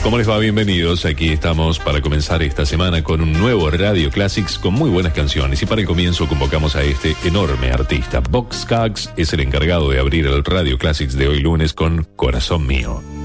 ¿Cómo les va? Bienvenidos. Aquí estamos para comenzar esta semana con un nuevo Radio Classics con muy buenas canciones. Y para el comienzo convocamos a este enorme artista. Box Skaggs es el encargado de abrir el Radio Classics de hoy lunes con Corazón Mío.